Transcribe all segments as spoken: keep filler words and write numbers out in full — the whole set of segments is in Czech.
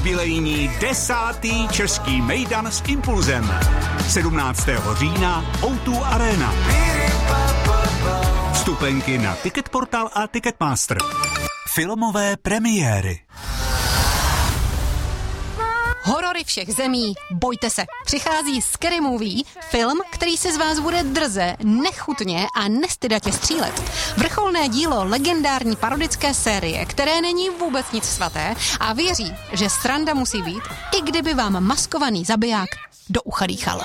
Jubilejní desátý český mejdan s Impulzem. sedmnáctého října ó dva Arena. Vstupenky na Ticketportal a Ticketmaster. Filmové premiéry. Horory všech zemí, bojte se. Přichází Scary Movie, film, který se z vás bude drze, nechutně a nestydatě střílet. Vrcholné dílo legendární parodické série, které není vůbec nic svaté a věří, že sranda musí být, i kdyby vám maskovaný zabiják do ucha dýchal.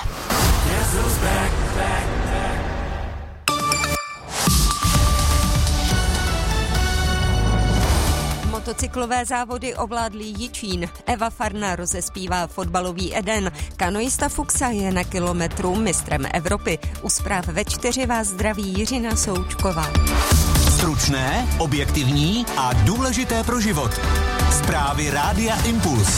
Motocyklové závody ovládli Jičín. Eva Farna rozespívá fotbalový Eden. Kanoista Fuxa je na kilometru mistrem Evropy. U zpráv ve čtyři vás zdraví Jiřina Součková. Stručné, objektivní a důležité pro život. Zprávy Rádia Impuls.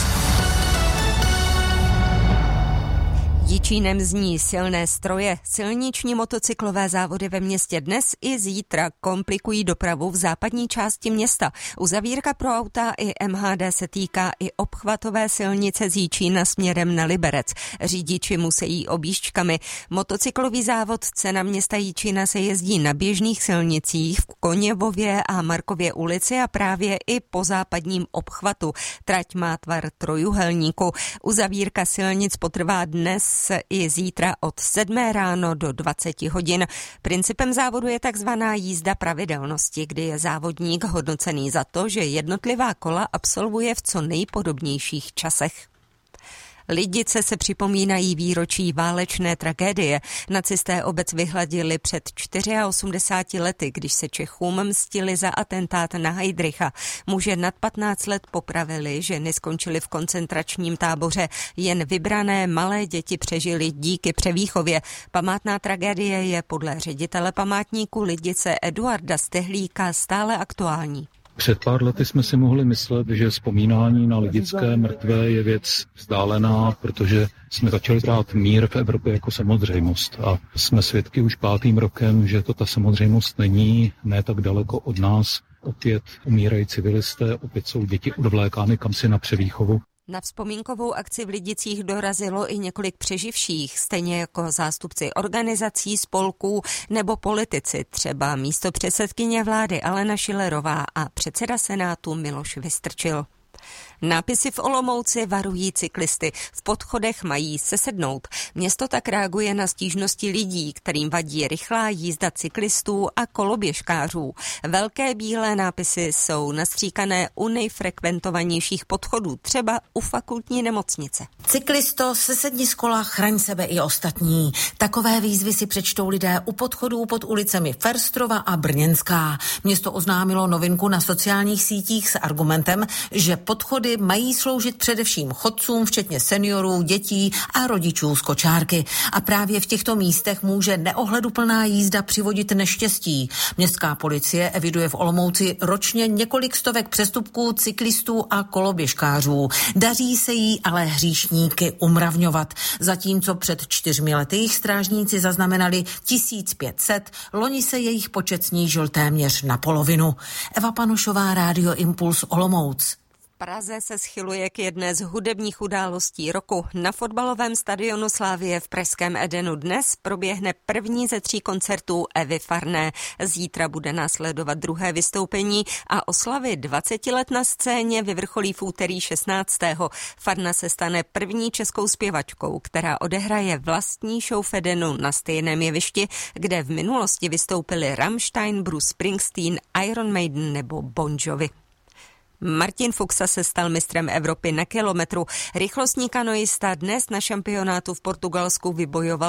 Jičínem zní silné stroje. Silniční motocyklové závody ve městě dnes i zítra komplikují dopravu v západní části města. Uzavírka pro auta i M H D se týká i obchvatové silnice z Jičína směrem na Liberec. Řidiči musí objížďkami. Motocyklový závod Cena města Jičína se jezdí na běžných silnicích v Koněvově a Markově ulici a právě i po západním obchvatu. Trať má tvar trojuhelníku. Uzavírka silnic potrvá dnes i zítra od sedmé ráno do dvaceti hodin. Principem závodu je takzvaná jízda pravidelnosti, kdy je závodník hodnocený za to, že jednotlivá kola absolvuje v co nejpodobnějších časech. Lidice se připomínají výročí válečné tragédie. Nacisté obec vyhladili před osmdesáti čtyřmi lety, když se Čechům mstili za atentát na Heydricha. Muže nad patnáct let popravili, ženy skončily v koncentračním táboře. Jen vybrané malé děti přežily díky převýchově. Památná tragédie je podle ředitele památníku Lidice Eduarda Stehlíka stále aktuální. Před pár lety jsme si mohli myslet, že vzpomínání na lidické mrtvé je věc vzdálená, protože jsme začali brát mír v Evropě jako samozřejmost a jsme svědky už pátým rokem, že to ta samozřejmost není, ne tak daleko od nás. Opět umírají civilisté, opět jsou děti odvlékány kamsi na převýchovu. Na vzpomínkovou akci v Lidicích dorazilo i několik přeživších, stejně jako zástupci organizací, spolků nebo politici, třeba místopředsedkyně vlády Alena Schillerová a předseda Senátu Miloš Vystrčil. Nápisy v Olomouci varují cyklisty. V podchodech mají sesednout. Město tak reaguje na stížnosti lidí, kterým vadí rychlá jízda cyklistů a koloběžkářů. Velké bílé nápisy jsou nastříkané u nejfrekventovanějších podchodů, třeba u fakultní nemocnice. Cyklisto, sesedni z kola, chraň sebe i ostatní. Takové výzvy si přečtou lidé u podchodů pod ulicemi Ferstrova a Brněnská. Město oznámilo novinku na sociálních sítích s argumentem, že podchody mají sloužit především chodcům, včetně seniorů, dětí a rodičů z kočárky. A právě v těchto místech může neohleduplná jízda přivodit neštěstí. Městská policie eviduje v Olomouci ročně několik stovek přestupků cyklistů a koloběžkářů. Daří se jí ale hříšníky umravňovat. Zatímco před čtyřmi lety jich strážníci zaznamenali tisíc pět set, loni se jejich počet snížil téměř na polovinu. Eva Panušová, Rádio Impuls, Olomouc. Praze se schyluje k jedné z hudebních událostí roku. Na fotbalovém stadionu Slavie v pražském Edenu dnes proběhne první ze tří koncertů Evy Farné. Zítra bude následovat druhé vystoupení a oslavy dvaceti let na scéně vyvrcholí v úterý šestnáctého Farna se stane první českou zpěvačkou, která odehraje vlastní show v Edenu na stejném jevišti, kde v minulosti vystoupili Rammstein, Bruce Springsteen, Iron Maiden nebo Bon Jovi. Martin Fuxa se stal mistrem Evropy na kilometru. Rychlostní kanoista dnes na šampionátu v Portugalsku vybojoval